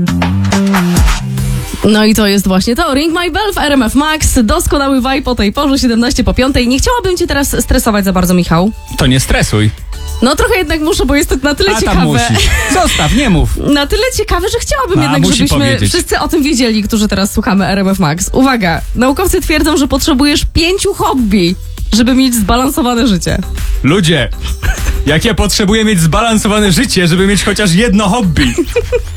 No i to jest właśnie to. Ring My Bell w RMF Max. Doskonały vibe o tej porze, 17 po 5. Nie chciałabym cię teraz stresować za bardzo, Michał. To nie stresuj. No trochę jednak muszę, bo jest to na tyle A tam ciekawe. musisz. Zostaw, nie mów. Na tyle ciekawe, że chciałabym jednak, musi żebyśmy powiedzieć. wszyscy o tym wiedzieli, którzy teraz słuchamy RMF Max. Uwaga, naukowcy twierdzą, że potrzebujesz 5 hobby, żeby mieć zbalansowane życie. Ludzie, jak ja potrzebuję mieć zbalansowane życie, żeby mieć chociaż jedno hobby.